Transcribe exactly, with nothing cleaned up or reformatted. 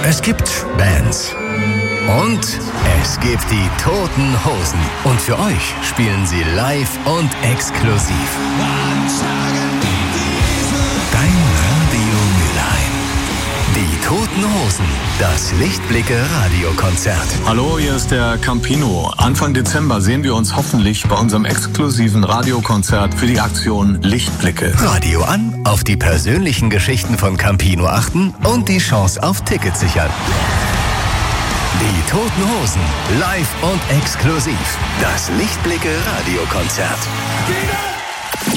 Es gibt Bands. Und es gibt die Toten Hosen. Und für euch spielen sie live und exklusiv. Dein Radio Mülheim. Die Toten Hosen. Das Lichtblicke-Radiokonzert. Hallo, hier ist der Campino. Anfang Dezember sehen wir uns hoffentlich bei unserem exklusiven Radiokonzert für die Aktion Lichtblicke. Radio an, auf die persönlichen Geschichten von Campino achten und die Chance auf Tickets sichern. Die Toten Hosen, live und exklusiv. Das Lichtblicke-Radiokonzert.